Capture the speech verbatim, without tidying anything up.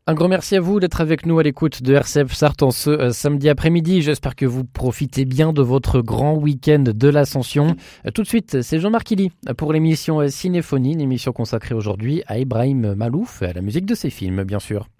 Un grand merci à vous d'être avec nous à l'écoute de R C F Sarthe en ce euh, samedi après-midi. J'espère que vous profitez bien de votre grand week-end de l'Ascension. Euh, tout de suite, c'est Jean-Marc Illy pour l'émission euh, Cinéphonie, une émission consacrée aujourd'hui à Ibrahim Malouf et à la musique de ses films, bien sûr.